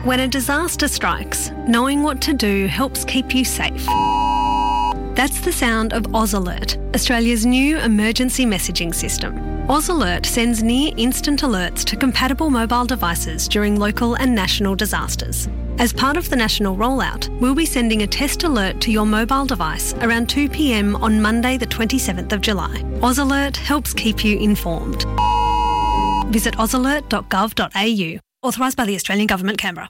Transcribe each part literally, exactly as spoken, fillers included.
When a disaster strikes, knowing what to do helps keep you safe. That's the sound of Oz Alert, Australia's new emergency messaging system. Oz Alert sends near-instant alerts to compatible mobile devices during local and national disasters. As part of the national rollout, we'll be sending a test alert to your mobile device around two p m on Monday the twenty-seventh of July. Oz Alert helps keep you informed. Visit oz alert dot gov dot a u. Authorised by the Australian Government, Canberra.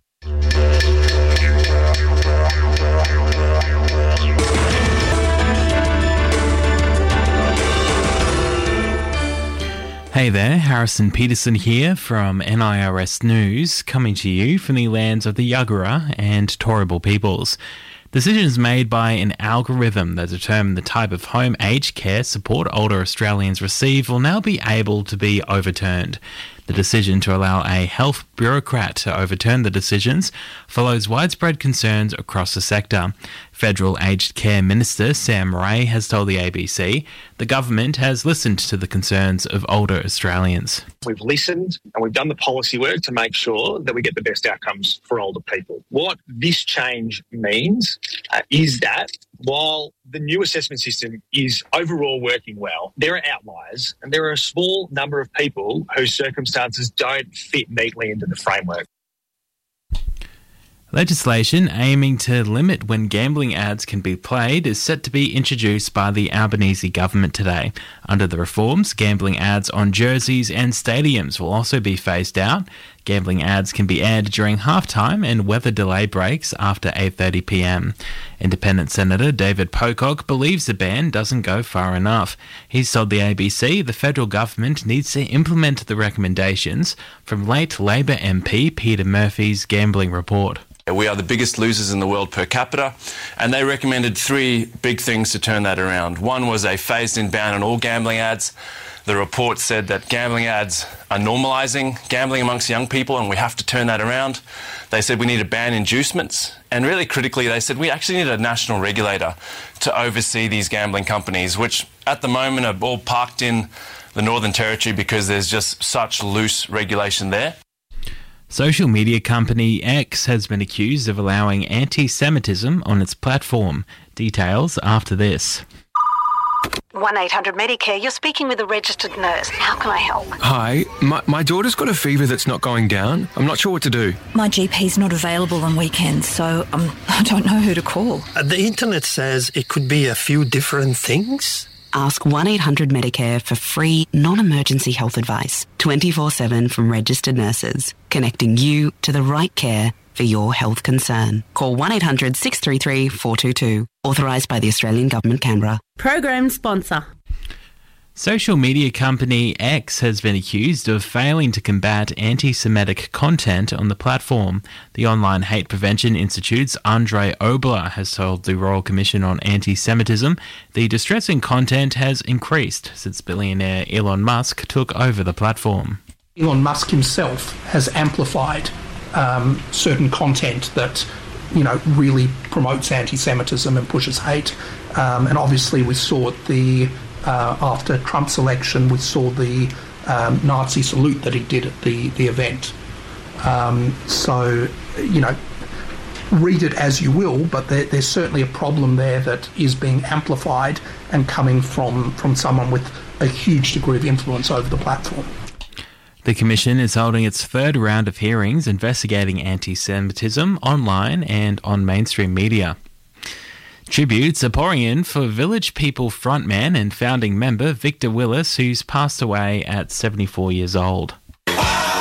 Hey there, Harrison Peterson here from N I R S News, coming to you from the lands of the Yagara and Turrbal peoples. Decisions made by an algorithm that determine the type of home aged care support older Australians receive will now be able to be overturned. The decision to allow a health bureaucrat to overturn the decisions follows widespread concerns across the sector. Federal Aged Care Minister Sam Ray has told the A B C the government has listened to the concerns of older Australians. We've listened and we've done the policy work to make sure that we get the best outcomes for older people. What this change means uh, is that while the new assessment system is overall working well, there are outliers and there are a small number of people whose circumstances don't fit neatly into the framework. Legislation aiming to limit when gambling ads can be played is set to be introduced by the Albanese government today. Under the reforms, gambling ads on jerseys and stadiums will also be phased out. Gambling ads can be aired during halftime and weather delay breaks after eight thirty p m. Independent Senator David Pocock believes the ban doesn't go far enough. He's told the A B C the federal government needs to implement the recommendations from late Labor M P Peter Murphy's gambling report. We are the biggest losers in the world per capita, and they recommended three big things to turn that around. One was a phased-in ban on all gambling ads. The report said that gambling ads are normalising gambling amongst young people, and we have to turn that around. They said we need to ban inducements, and really critically, they said we actually need a national regulator to oversee these gambling companies, which at the moment are all parked in the Northern Territory because there's just such loose regulation there. Social media company X has been accused of allowing anti-Semitism on its platform. Details after this. one eight hundred Medicare, you're speaking with a registered nurse. How can I help? Hi, my, my daughter's got a fever that's not going down. I'm not sure what to do. My G P's not available on weekends, so um, I don't know who to call. Uh, the internet says it could be a few different things. Ask one eight hundred Medicare for free, non-emergency health advice, twenty-four seven from registered nurses, connecting you to the right care for your health concern. Call one eight hundred six three three four two two. Authorised by the Australian Government, Canberra. Program sponsor. Social media company X has been accused of failing to combat anti-Semitic content on the platform. The Online Hate Prevention Institute's Andre Obler has told the Royal Commission on Anti-Semitism the distressing content has increased since billionaire Elon Musk took over the platform. Elon Musk himself has amplified um, certain content that, you know, really promotes anti-Semitism and pushes hate. Um, and obviously we saw the Uh, after Trump's election, we saw the um, Nazi salute that he did at the, the event. Um, so, you know, read it as you will, but there, there's certainly a problem there that is being amplified and coming from, from someone with a huge degree of influence over the platform. The Commission is holding its third round of hearings investigating anti-Semitism online and on mainstream media. Tributes are pouring in for Village People frontman and founding member Victor Willis, who's passed away at seventy-four years old.